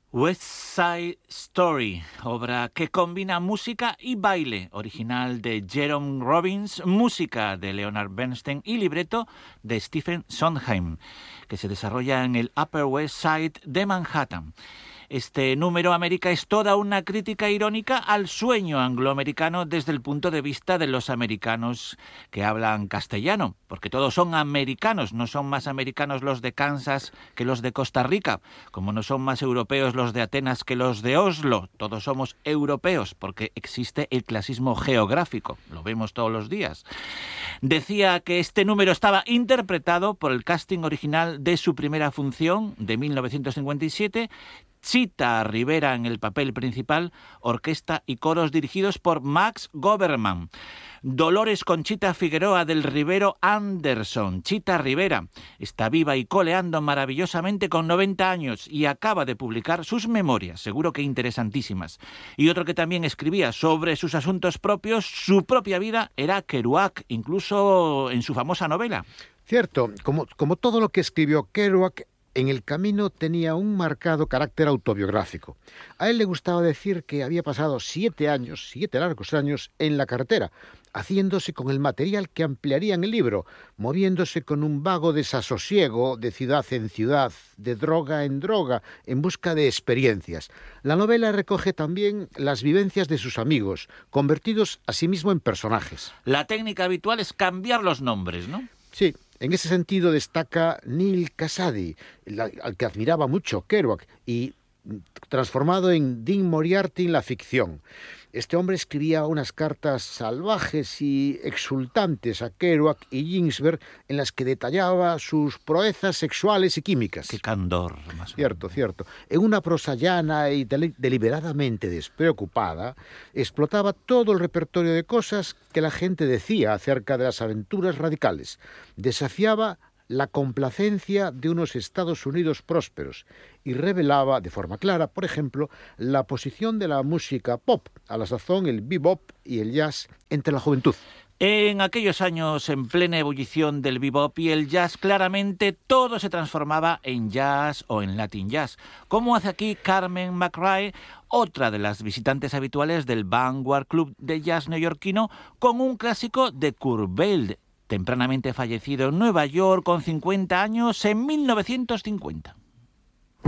West Side Story, obra que combina música y baile, original de Jerome Robbins, música de Leonard Bernstein y libreto de Stephen Sondheim, que se desarrolla en el Upper West Side de Manhattan. Este número América es toda una crítica irónica al sueño angloamericano desde el punto de vista de los americanos que hablan castellano, porque todos son americanos, no son más americanos los de Kansas que los de Costa Rica, como no son más europeos los de Atenas que los de Oslo, todos somos europeos, porque existe el clasismo geográfico, lo vemos todos los días. Decía que este número estaba interpretado por el casting original de su primera función de 1957, Chita Rivera en el papel principal, orquesta y coros dirigidos por Max Goberman. Dolores Conchita Figueroa del Rivero Anderson. Chita Rivera está viva y coleando maravillosamente con 90 años y acaba de publicar sus memorias, seguro que interesantísimas. Y otro que también escribía sobre sus asuntos propios, su propia vida, era Kerouac, incluso en su famosa novela. Cierto, como todo lo que escribió Kerouac, en el camino tenía un marcado carácter autobiográfico. A él le gustaba decir que había pasado 7 largos años, en la carretera, haciéndose con el material que ampliaría en el libro, moviéndose con un vago desasosiego de ciudad en ciudad, de droga en droga, en busca de experiencias. La novela recoge también las vivencias de sus amigos, convertidos asimismo en personajes. La técnica habitual es cambiar los nombres, ¿no? Sí. En ese sentido destaca Neil Cassady, al que admiraba mucho Kerouac, y transformado en Dean Moriarty en la ficción. Este hombre escribía unas cartas salvajes y exultantes a Kerouac y Ginsberg en las que detallaba sus proezas sexuales y químicas. ¡Qué candor! Cierto. En una prosa llana y deliberadamente despreocupada, explotaba todo el repertorio de cosas que la gente decía acerca de las aventuras radicales. Desafiaba la complacencia de unos Estados Unidos prósperos y revelaba de forma clara, por ejemplo, la posición de la música pop, a la sazón el bebop y el jazz, entre la juventud. En aquellos años, en plena ebullición del bebop y el jazz, claramente todo se transformaba en jazz o en Latin jazz, como hace aquí Carmen McRae, otra de las visitantes habituales del Vanguard Club de Jazz neoyorquino, con un clásico de Kurt Weill, tempranamente fallecido en Nueva York con 50 años en 1950.